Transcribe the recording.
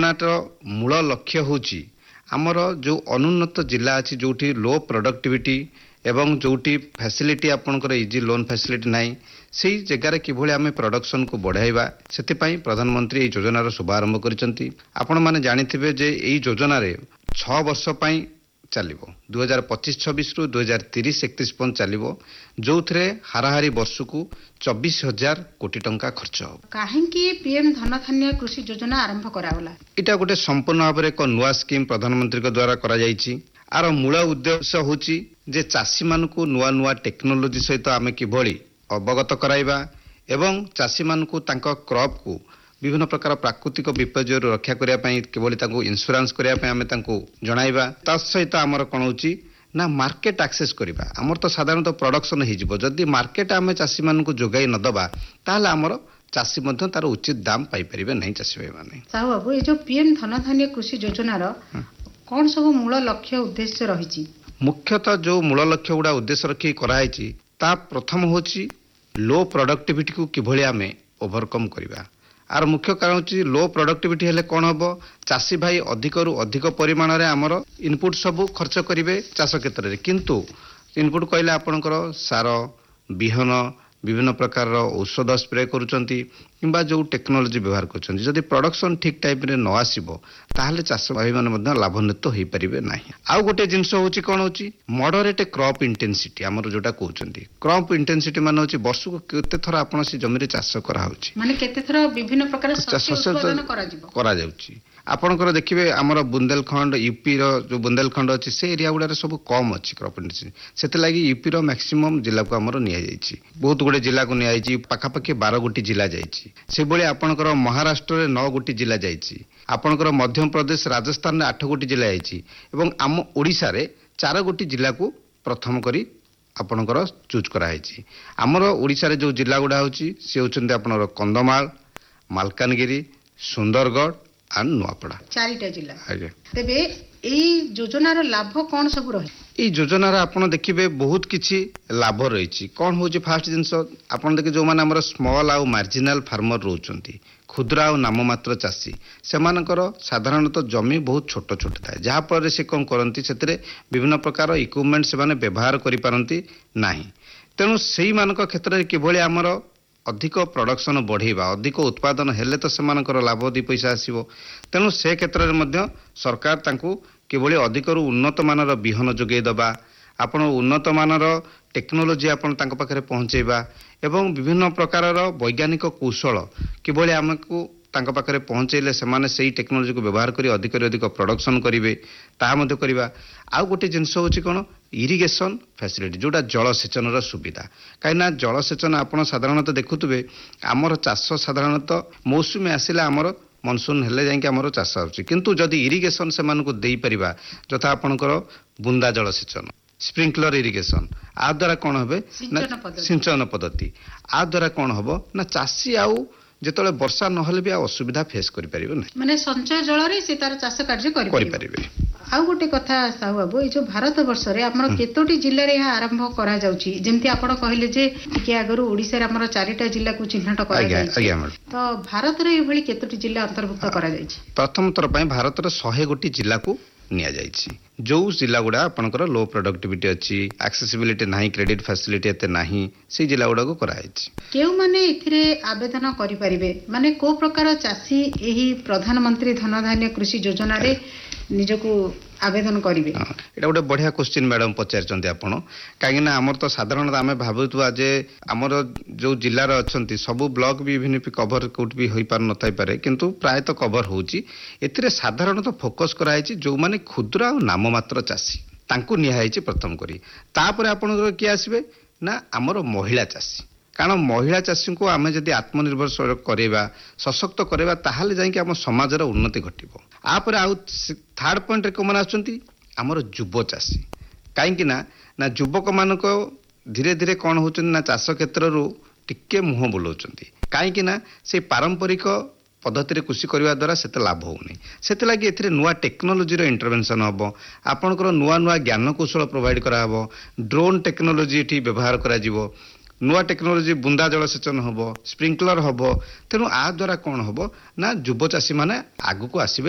मूल लक्ष्य होची आमर जो अनुन्नत जिला अच्छी जोठी लो प्रोडक्टिविटी एवं जोठी फैसिलिटी आपनकर इजी लोन फैसिलिटी नाही सेही जगार किभଳି आमे प्रोडक्शन को बढ़ाइबा सेतिपई प्रधानमंत्री এই যোজনার शुभारंभ करिसंती। आपण माने जानिथिबे जे এই যোজনাरे 6 वर्ष पई चलिबो 2025-26 रु 2030-31 पन चलिबो जोथरे हाराहारी वर्षकू 24,000 कोटी टंका खर्च हो। काहेकि पीएम धनधान्य कृषि योजना आरंभ करावला इटा गोटे संपूर्ण भाबरे एक नुआ स्कीम प्रधानमंत्री को द्वारा करा जाईची। आर मूल उद्देश्य होची जे चासी मानकू नुआ नुआ टेक्नोलोजी सहित आमे किभଳି अवगत कराइबा एवं चासी मानकू तांको क्रॉप को विभिन्न प्रकार प्राकृतिक विपर्य रक्षा करिया पई केवल तांको इंश्योरेंस करिया पई आमे तांको जणाइबा ता सहित हमर कोन होची ना मार्केट एक्सेस करिबा। हमर तो साधारणतः प्रोडक्शन हि जिवो जदी मार्केट आमे चासी मानकू जोगाई न दबा ताले हमर चासी मध्ये तार उचित दाम पाई परिबे नै चासी भाई माने। साहू बाबू ए जो पीएम धनधान्य कृषि योजना रो कोन सब मूल लक्ष्य उद्देश्य रहिची? मुख्यतः जो मूल लक्ष्य गुडा उद्देश्य रखी कराइची ता प्रथम होची लो प्रोडक्टिविटी को किभଳି आमे ओवरकम करिबा। आर मुख्य कारण होची लो प्रोडक्टिविटी हेले कोन हबो चासी भाई अधिक रु अधिक परिमाण रे हमर इनपुट सब खर्च करिवे चाष क्षेत्र रे किंतु इनपुट कहले आपनकर सार बिहन विभिन्न प्रकार औषध स्प्रे करूचंती किंबा जो टेक्नोलोजी व्यवहार करचंती जदी प्रोडक्शन ठीक टाइप रे न आसीबो ताहले चाष भाई माने मध्ये लाभान्वित होई परिबे नाही। आउ गोटे जिंस होची कोन होची मॉडरेट क्रॉप इंटेंसिटी हमर जोटा कहउचंती क्रॉप इंटेंसिटी माने होची वर्ष को केते थरा आपण से जमी रे चाष करा होची माने केते थरा विभिन्न प्रकार शस्य उत्पादन करा जाउची। आपनकर देखिबे हमर बुंदेलखंड यूपी रो जो बुंदेलखंड अछि से एरिया गुडा रे सब कम अछि क्रॉप इंटेंसिटी सेते लागि यूपी रो मैक्सिमम जिल्ला को हमर निया जाईची बहुत गुडे जिल्ला को निया जाईची पाखापाखि 12 गोटी जिल्ला जाईची से बळे आपनकर महाराष्ट्र रे 9 गोटी जिल्ला जाईची आपनकर मध्य प्रदेश राजस्थान रे 8 गोटी जिल्ला जाईची एवं आम ओडिसा रे 4 गोटी जिल्ला को प्रथम करी आपनकर चूज करा हैची। हमर ओडिसा रे जो जिल्ला गुडा होची से होचंती आपनकर कंदमाल मालकानगिरी सुंदरगढ़ आ नुआपड़ा 4टा जिल्ला। आगे तबे एई योजनार लाभ कोन सब रही? ई योजनार आपण देखिबे बहुत किछि लाभ रहिछि। कोन होछि फास्ट जिंस आपण देखि जो माने हमर स्मॉल आ मार्जिनल फार्मर रहउचंती क्षुद्र आ नाममात्र चासी सेमानकर साधारणतः जमी बहुत छोट छोट थाए जहा पर से कोन करंती सेतरे विभिन्न प्रकार इक्विपमेंट से माने व्यवहार करि पारंती नाही। तेनु सेही मानक क्षेत्र रे किभଳି हमर अधिक प्रोडक्शन बढ़ेबा अधिक उत्पादन हेले तो सेमानकर लाभ दी पैसा आसीबो। तेनु से क्षेत्र रे मध्य सरकार तांकू किभଳି अधिक रु उन्नत मानर बिहन जोगै दबा आपण उन्नत मानर टेक्नोलोजी आपण तांक पाखरे पहुंचेबा एवं विभिन्न प्रकार वैज्ञानिक कौशल किभଳି हमकू तांक पाखरे पहुंचेले सेमाने सेही टेक्नोलोजी को व्यवहार करी अधिक प्रोडक्शन करिवे ता मध्ये करिबा। आउ गोटे जिंस होची कोन इरिगेशन फैसिलिटी जोटा जलसेचन रो सुविधा काइना जलसेचन आपण साधारणतः देखुतबे हमर चाष साधारणतः मौसुमी आसिला हमर मनसून हेले जाई कि हमर चाष होची किंतु जदी इरिगेशन से मानको देई परिबा जथा आपनकर बुंदा जलसेचन स्प्रिंकलर इरिगेशन आ द्वारा कोन होबे सिंचन पद्धति आ द्वारा कोन होबो ना चासी आउ जेतले वर्षा न होले भी असुविधा फेस करि परिबो नै माने संचय जल रे से तार चाष कार्य करि परिबे। आउ गोटे कथा साहू बाबू ए जो भारत वर्ष रे हमर केतोटी जिल्ला रे आरंभ करा जाउची जेमति आपण कहले जे के आगरु ओडिसा रे हमर 4टा जिल्ला को चिन्हट करा जाई तो भारत रे ए भली केतोटी जिल्ला अंतर्भुक्त करा जाईची? प्रथम तर पय भारत रे 100 गोटी जिल्ला को निया जाईची जो जिला गुडा आपनकर लो प्रोडक्टिविटी अछि एक्सेसिबिलिटी नाही क्रेडिट फैसिलिटी एते नाही से जिला गुडा को कराइछि। केउ माने इथिरे आवेदन करि परिबे माने को प्रकार चासी एही प्रधानमंत्री धनधान्य कृषि योजना रे निजको आवेदन करिवे? एटा गोटे बढ़िया क्वेश्चन मैडम पचारचंती आपण काहेना हमर तो साधारणतः आमे भाबुतबा जे हमर जो जिल्ला रे अछंती सब ब्लॉक भी विभिन्न कवर कोट भी होई पार नथाई पारे किंतु प्राय तो कवर होउची एथिरे साधारणतः फोकस कराइछि जो माने क्षुद्र आ नाममात्र चासी तांकू निहाइछि प्रथम करी तापर आपण के आसीबे ना हमर महिला चासी कारण महिला चासी को आमे जदी आत्मनिर्भर करेबा सशक्त करेबा ताहाले जाई कि हम समाज रो उन्नति घटिबो। आपर आउ थर्ड पॉइंट रे कोमन आछंती हमर युवा चासी काहे कि ना युवक मानको धीरे धीरे कोन होचन ना चाष क्षेत्र रो टिके मुह बोलौचंती काहे कि ना से पारंपरिक पद्धति रे कृषि करबा द्वारा सेते लाभ होउनी सेते लागि एथिरे नुवा टेक्नोलोजी रो इंटरवेंशन हबो आपनकर नुवा ज्ञान कौशल प्रोवाइड करा हबो ड्रोन टेक्नोलोजी एठी व्यवहार करा जिवो नुआ टेक्नोलोजी बुंदा जलसेचन हबो स्प्रिंकलर हबो तेनु आ द्वारा कोन हबो ना युवा चासी माने आगु को आसीबे